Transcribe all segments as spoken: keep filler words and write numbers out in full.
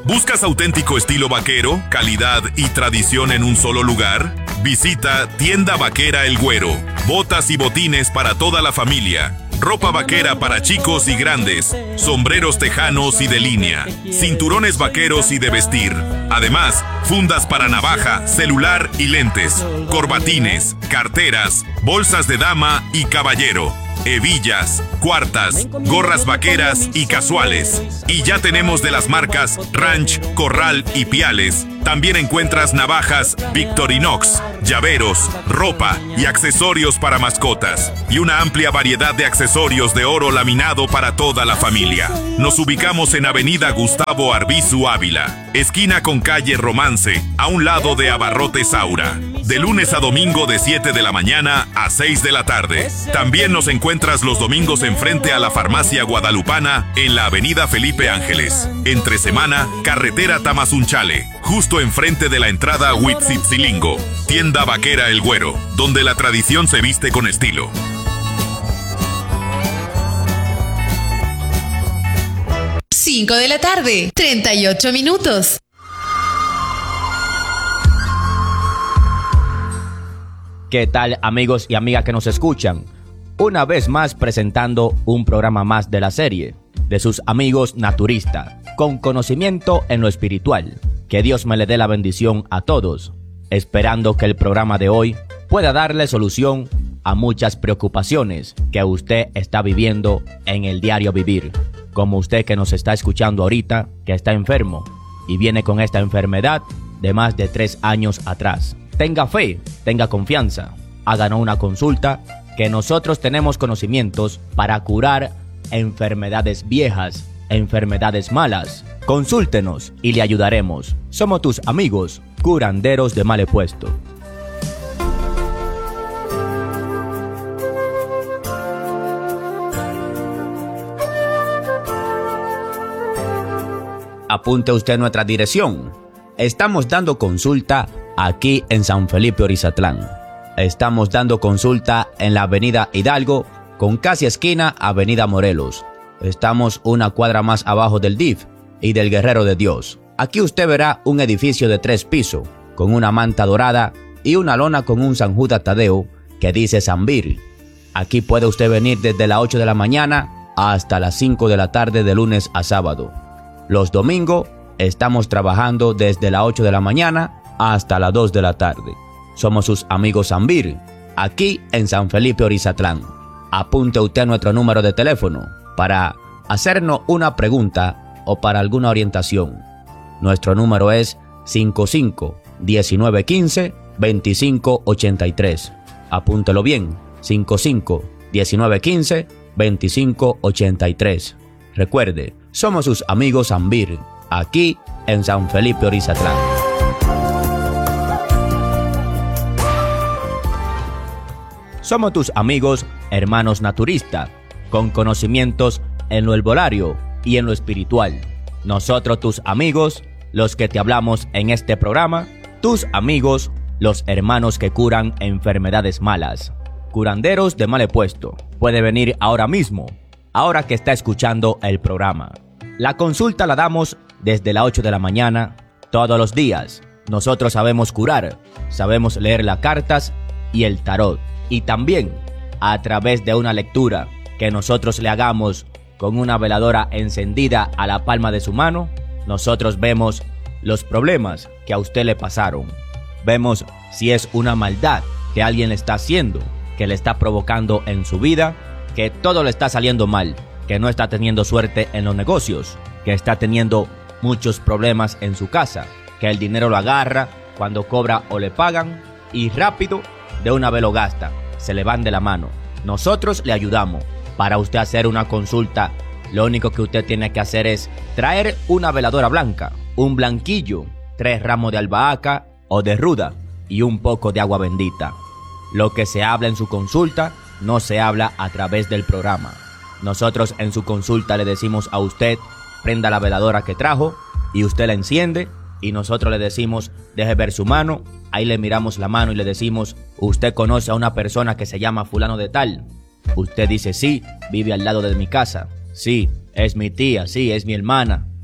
¿Buscas auténtico estilo vaquero, calidad y tradición en un solo lugar? Visita Tienda Vaquera El Güero. Botas y botines para toda la familia. Ropa vaquera para chicos y grandes, sombreros tejanos y de línea, cinturones vaqueros y de vestir. Además, fundas para navaja, celular y lentes, corbatines, carteras, bolsas de dama y caballero, hebillas, cuartas, gorras vaqueras y casuales. Y ya tenemos de las marcas Ranch, Corral y Piales. También encuentras navajas Victorinox, llaveros, ropa y accesorios para mascotas. Y una amplia variedad de accesorios de oro laminado para toda la familia. Nos ubicamos en Avenida Gustavo Arbizu Ávila, esquina con calle Romance, a un lado de Abarrotes Saura. De lunes a domingo de siete de la mañana a seis de la tarde. También nos encuentras los domingos enfrente a la Farmacia Guadalupana en la Avenida Felipe Ángeles. Entre semana, carretera Tamazunchale, justo enfrente de la entrada Huitzitzilingo. Tienda Vaquera El Güero, donde la tradición se viste con estilo. cinco de la tarde, treinta y ocho minutos. ¿Qué tal, amigos y amigas que nos escuchan? Una vez más presentando un programa más de la serie de sus amigos naturistas, con conocimiento en lo espiritual. Que Dios me le dé la bendición a todos, esperando que el programa de hoy pueda darle solución a muchas preocupaciones que usted está viviendo en el diario vivir. Como usted que nos está escuchando ahorita, que está enfermo y viene con esta enfermedad de más de tres años atrás. Tenga fe, tenga confianza, háganos una consulta, que nosotros tenemos conocimientos para curar enfermedades viejas, enfermedades malas. Consúltenos y le ayudaremos. Somos tus amigos, curanderos de mal puesto. Apunte usted nuestra dirección. Estamos dando consulta aquí en San Felipe Orizatlán. Estamos dando consulta en la Avenida Hidalgo, con casi esquina Avenida Morelos. Estamos una cuadra más abajo del D I F y del Guerrero de Dios. Aquí usted verá un edificio de tres pisos, con una manta dorada y una lona con un San Judas Tadeo que dice Sanvir. Aquí puede usted venir desde las ocho de la mañana hasta las cinco de la tarde de lunes a sábado. Los domingos estamos trabajando desde las ocho de la mañana hasta las dos de la tarde. Somos sus amigos Sanvir, aquí en San Felipe Orizatlán. Apunte usted nuestro número de teléfono para hacernos una pregunta o para alguna orientación. Nuestro número es cinco cinco, diecinueve quince, veinticinco ochenta y tres. Apúntelo bien, cinco cinco, diecinueve quince, veinticinco ochenta y tres. Recuerde, somos sus amigos Sanvir, aquí en San Felipe Orizatlán. Somos tus amigos, hermanos naturistas, con conocimientos en lo herbolario y en lo espiritual. Nosotros tus amigos, los que te hablamos en este programa, tus amigos, los hermanos que curan enfermedades malas. Curanderos de mal puesto. Puede venir ahora mismo, ahora que está escuchando el programa. La consulta la damos desde las ocho de la mañana, todos los días. Nosotros sabemos curar, sabemos leer las cartas y el tarot. Y también, a través de una lectura que nosotros le hagamos con una veladora encendida a la palma de su mano, nosotros vemos los problemas que a usted le pasaron. Vemos si es una maldad que alguien le está haciendo, que le está provocando en su vida, que todo le está saliendo mal, que no está teniendo suerte en los negocios, que está teniendo muchos problemas en su casa, que el dinero lo agarra cuando cobra o le pagan y rápido de una vez lo gasta, se le van de la mano. Nosotros le ayudamos. Para usted hacer una consulta, lo único que usted tiene que hacer es traer una veladora blanca, un blanquillo, tres ramos de albahaca o de ruda y un poco de agua bendita. Lo que se habla en su consulta no se habla a través del programa. Nosotros en su consulta le decimos a usted, prenda la veladora que trajo y usted la enciende y nosotros le decimos, deje ver su mano. Ahí le miramos la mano y le decimos, ¿usted conoce a una persona que se llama fulano de tal? Usted dice, sí, vive al lado de mi casa. Sí, es mi tía, sí, es mi hermana.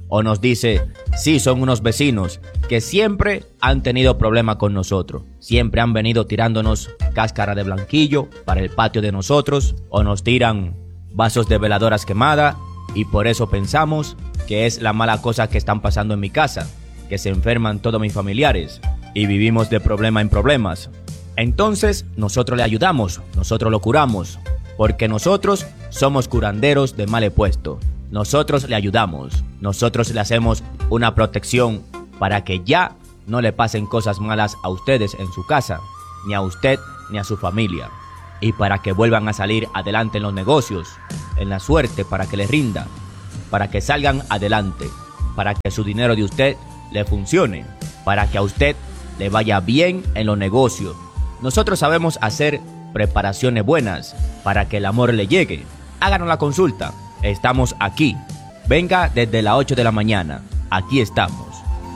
o nos dice, sí, son unos vecinos que siempre han tenido problemas con nosotros. Siempre han venido tirándonos cáscara de blanquillo para el patio de nosotros, o nos tiran vasos de veladoras quemadas, y por eso pensamos que es la mala cosa que están pasando en mi casa, que se enferman todos mis familiares y vivimos de problema en problemas. Entonces nosotros le ayudamos, nosotros lo curamos, porque nosotros somos curanderos de mal puesto. Nosotros le ayudamos, nosotros le hacemos una protección para que ya no le pasen cosas malas a ustedes en su casa, ni a usted ni a su familia, y para que vuelvan a salir adelante en los negocios, en la suerte, para que les rinda, para que salgan adelante, para que su dinero de usted le funcione, para que a usted le vaya bien en los negocios. Nosotros sabemos hacer preparaciones buenas para que el amor le llegue. Háganos la consulta. Estamos aquí. Venga desde las ocho de la mañana. Aquí estamos.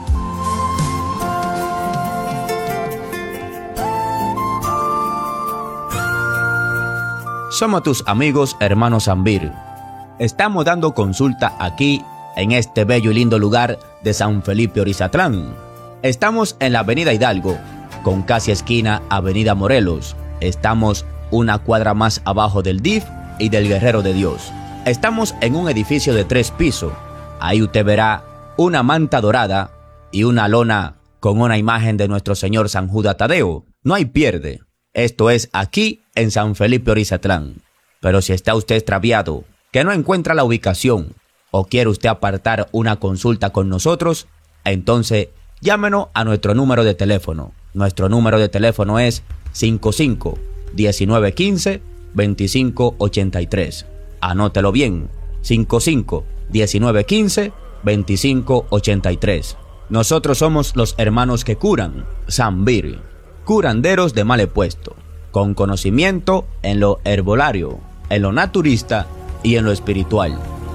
Somos tus amigos hermanos Zambir. Estamos dando consulta aquí en este bello y lindo lugar de San Felipe Orizatlán. Estamos en la avenida Hidalgo, con casi esquina avenida Morelos. Estamos una cuadra más abajo del D I F y del Guerrero de Dios. Estamos en un edificio de tres pisos. Ahí usted verá una manta dorada y una lona con una imagen de nuestro Señor San Judas Tadeo. No hay pierde. Esto es aquí en San Felipe Orizatlán. Pero si está usted extraviado, que no encuentra la ubicación, o quiere usted apartar una consulta con nosotros, entonces llámenos a nuestro número de teléfono. Nuestro número de teléfono es cinco cinco, diecinueve quince, veinticinco ochenta y tres. Anótelo bien, cinco cinco, diecinueve quince, veinticinco ochenta y tres. Nosotros somos los hermanos que curan, Zambir, curanderos de mal puesto, con conocimiento en lo herbolario, en lo naturista y en lo espiritual.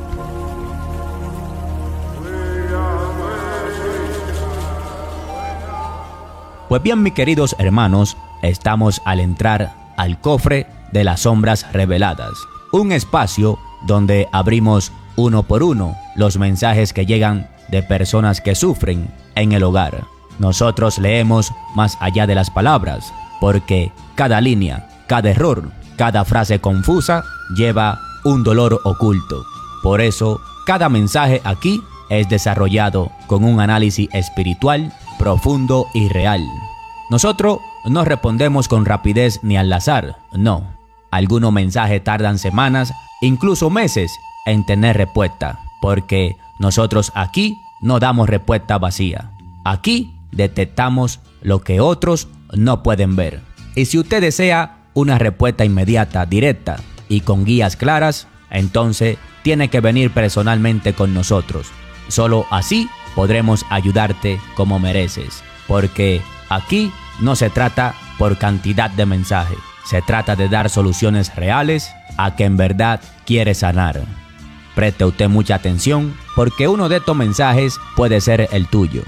Pues bien, mis queridos hermanos, estamos al entrar al cofre de las sombras reveladas, un espacio donde abrimos uno por uno los mensajes que llegan de personas que sufren en el hogar. Nosotros leemos más allá de las palabras, porque cada línea, cada error, cada frase confusa lleva un dolor oculto. Por eso, cada mensaje aquí es desarrollado con un análisis espiritual profundo y real. Nosotros no respondemos con rapidez ni al azar, no. Algunos mensajes tardan semanas, incluso meses, en tener respuesta, porque nosotros aquí no damos respuesta vacía. Aquí detectamos lo que otros no pueden ver. Y si usted desea una respuesta inmediata, directa y con guías claras, entonces tiene que venir personalmente con nosotros. Solo así podremos ayudarte como mereces, porque aquí no se trata por cantidad de mensajes, se trata de dar soluciones reales a que en verdad quiere sanar. Preste usted mucha atención, porque uno de estos mensajes puede ser el tuyo.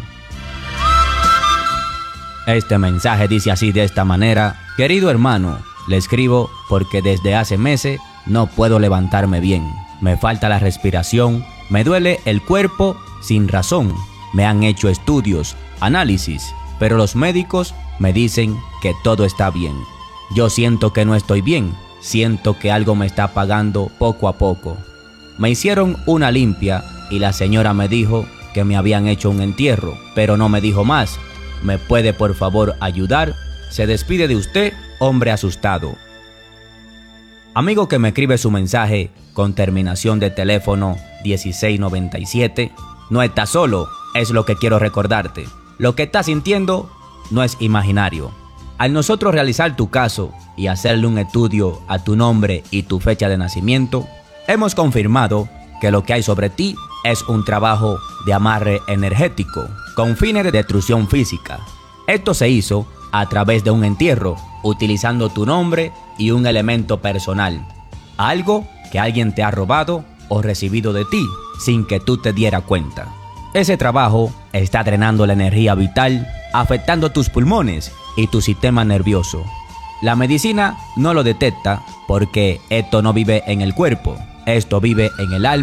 Este mensaje dice así, de esta manera: querido hermano, le escribo porque desde hace meses no puedo levantarme bien. Me falta la respiración, me duele el cuerpo sin razón. Me han hecho estudios, análisis, pero los médicos me dicen que todo está bien. Yo siento que no estoy bien, siento que algo me está apagando poco a poco. Me hicieron una limpia y la señora me dijo que me habían hecho un entierro, pero no me dijo más. ¿Me puede por favor ayudar? Se despide de usted, hombre asustado. Amigo que me escribe su mensaje con terminación de teléfono dieciséis noventa y siete, no estás solo, es lo que quiero recordarte. Lo que estás sintiendo no es imaginario. Al nosotros realizar tu caso y hacerle un estudio a tu nombre y tu fecha de nacimiento, hemos confirmado que lo que hay sobre ti es un trabajo de amarre energético con fines de destrucción física. Esto se hizo a través de un entierro, utilizando tu nombre y un elemento personal, algo que alguien te ha robado o recibido de ti sin que tú te dieras cuenta. Ese trabajo está drenando la energía vital, afectando tus pulmones y tu sistema nervioso. La medicina no lo detecta porque esto no vive en el cuerpo, esto vive en el alma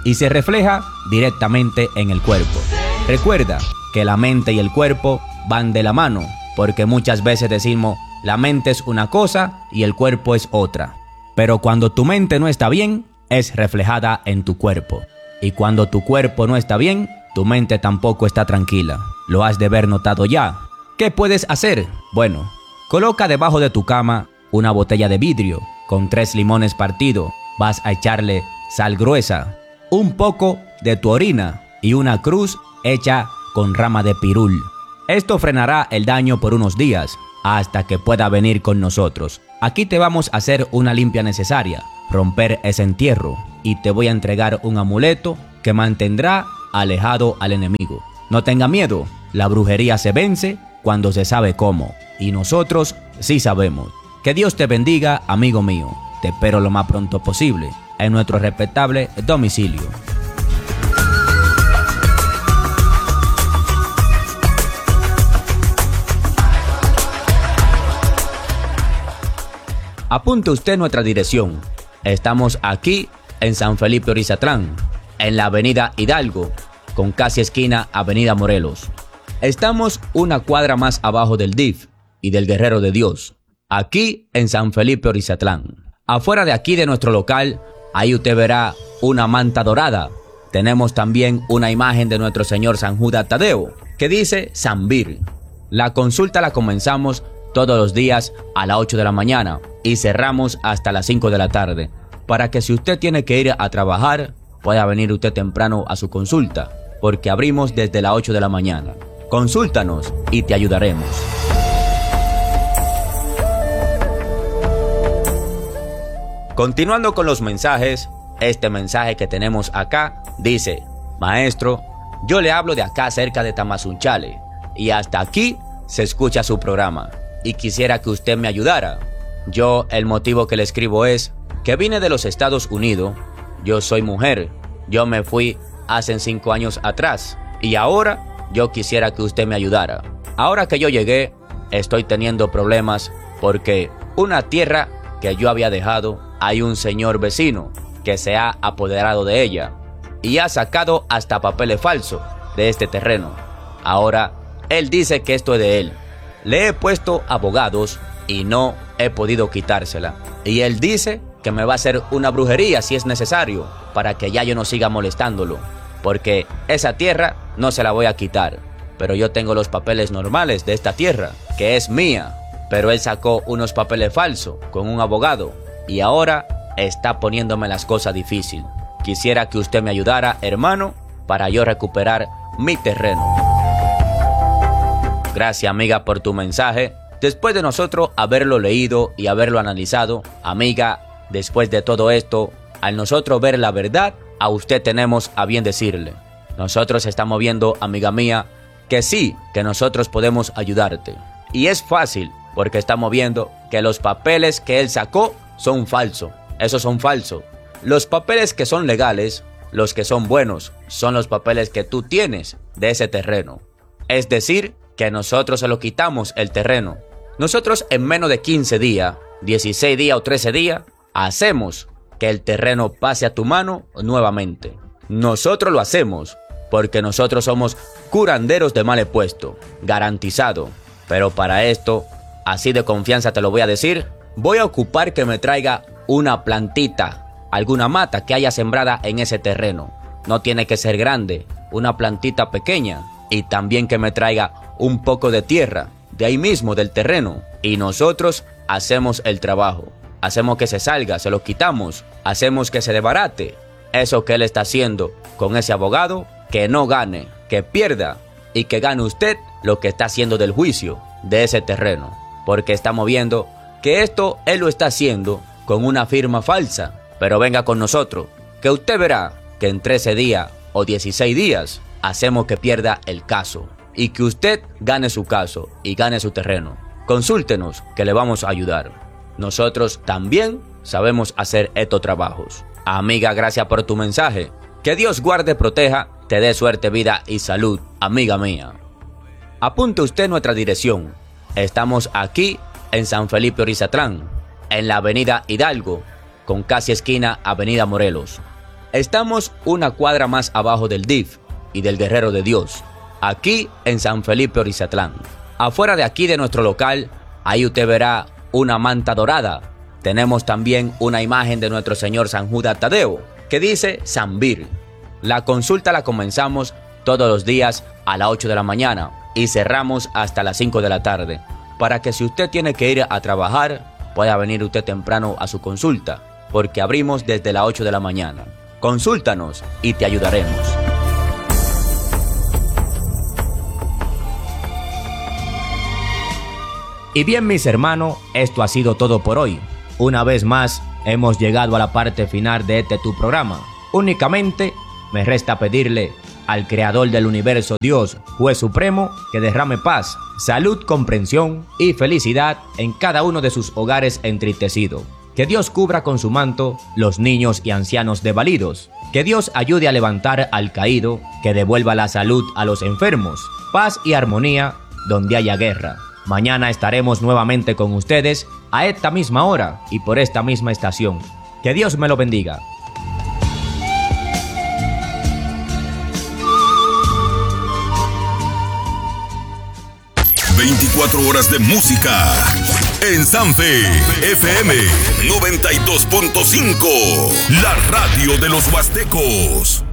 y se refleja directamente en el cuerpo. Recuerda que la mente y el cuerpo van de la mano, porque muchas veces decimos la mente es una cosa y el cuerpo es otra. Pero cuando tu mente no está bien, es reflejada en tu cuerpo. Y cuando tu cuerpo no está bien, tu mente tampoco está tranquila. Lo has de haber notado ya. ¿Qué puedes hacer? Bueno, coloca debajo de tu cama una botella de vidrio con tres limones partidos. Vas a echarle sal gruesa, un poco de tu orina y una cruz hecha con rama de pirul. Esto frenará el daño por unos días hasta que pueda venir con nosotros. Aquí te vamos a hacer una limpia necesaria, romper ese entierro, y te voy a entregar un amuleto que mantendrá alejado al enemigo. No tenga miedo, la brujería se vence cuando se sabe cómo, y nosotros sí sabemos. Que Dios te bendiga, amigo mío. Te espero lo más pronto posible en nuestro respetable domicilio. Apunte usted nuestra dirección. Estamos aquí en San Felipe Orizatlán, en la avenida Hidalgo, con casi esquina avenida Morelos. Estamos una cuadra más abajo del D I F y del Guerrero de Dios, aquí en San Felipe Orizatlán. Afuera de aquí de nuestro local, ahí usted verá una manta dorada. Tenemos también una imagen de nuestro Señor San Judas Tadeo, que dice San Vir. La consulta la comenzamos todos los días a las ocho de la mañana y cerramos hasta las cinco de la tarde, para que si usted tiene que ir a trabajar, pueda venir usted temprano a su consulta, porque abrimos desde las ocho de la mañana. Consúltanos y te ayudaremos. Continuando con los mensajes, este mensaje que tenemos acá dice: Maestro, yo le hablo de acá cerca de Tamazunchale y hasta aquí se escucha su programa y quisiera que usted me ayudara. Yo el motivo que le escribo es que vine de los Estados Unidos, yo soy mujer, yo me fui hace cinco años atrás y ahora yo quisiera que usted me ayudara. Ahora que yo llegué, estoy teniendo problemas porque una tierra que yo había dejado, hay un señor vecino que se ha apoderado de ella y ha sacado hasta papeles falsos de este terreno. Ahora él dice que esto es de él. Le he puesto abogados y no he podido quitársela. Y él dice que me va a hacer una brujería si es necesario, para que ya yo no siga molestándolo, porque esa tierra no se la voy a quitar. Pero yo tengo los papeles normales de esta tierra, que es mía. Pero él sacó unos papeles falsos con un abogado y ahora está poniéndome las cosas difíciles. Quisiera que usted me ayudara, hermano, para yo recuperar mi terreno. Gracias, amiga, por tu mensaje. Después de nosotros haberlo leído y haberlo analizado, amiga, después de todo esto, al nosotros ver la verdad, a usted tenemos a bien decirle. Nosotros estamos viendo, amiga mía, que sí, que nosotros podemos ayudarte. Y es fácil, porque estamos viendo que los papeles que él sacó son falsos. Esos son falsos. Los papeles que son legales, los que son buenos, son los papeles que tú tienes de ese terreno. Es decir, que nosotros se lo quitamos el terreno. Nosotros en menos de quince días, dieciséis días o trece días, hacemos que el terreno pase a tu mano nuevamente. Nosotros lo hacemos porque nosotros somos curanderos de mal puesto, garantizado. Pero para esto, así de confianza te lo voy a decir, voy a ocupar que me traiga una plantita, alguna mata que haya sembrada en ese terreno. No tiene que ser grande, una plantita pequeña, y también que me traiga un poco de tierra, de ahí mismo del terreno, y nosotros hacemos el trabajo. Hacemos que se salga, se lo quitamos, hacemos que se desbarate. Eso que él está haciendo con ese abogado, que no gane, que pierda, y que gane usted lo que está haciendo del juicio de ese terreno. Porque estamos viendo que esto él lo está haciendo con una firma falsa. Pero venga con nosotros, que usted verá que en trece días o dieciséis días hacemos que pierda el caso y que usted gane su caso y gane su terreno. Consúltenos, que le vamos a ayudar. Nosotros también sabemos hacer estos trabajos. Amiga, gracias por tu mensaje. Que Dios guarde, proteja, te dé suerte, vida y salud, amiga mía. Apunte usted nuestra dirección. Estamos aquí en San Felipe Orizatlán, en la avenida Hidalgo, con casi esquina avenida Morelos. Estamos una cuadra más abajo del D I F y del Guerrero de Dios, aquí en San Felipe Orizatlán. Afuera de aquí de nuestro local, ahí usted verá una manta dorada. Tenemos también una imagen de nuestro Señor San Judas Tadeo, que dice San Vir. La consulta la comenzamos todos los días a las ocho de la mañana y cerramos hasta las cinco de la tarde, para que si usted tiene que ir a trabajar, pueda venir usted temprano a su consulta, porque abrimos desde las ocho de la mañana. Consúltanos y te ayudaremos. Y bien, mis hermanos, esto ha sido todo por hoy. Una vez más, hemos llegado a la parte final de este tu programa. Únicamente me resta pedirle al Creador del universo, Dios, Juez Supremo, que derrame paz, salud, comprensión y felicidad en cada uno de sus hogares entristecidos. Que Dios cubra con su manto los niños y ancianos desvalidos. Que Dios ayude a levantar al caído, que devuelva la salud a los enfermos. Paz y armonía donde haya guerra. Mañana estaremos nuevamente con ustedes a esta misma hora y por esta misma estación. Que Dios me lo bendiga. veinticuatro horas de música en Sanfe F M noventa y dos punto cinco, la radio de los huastecos.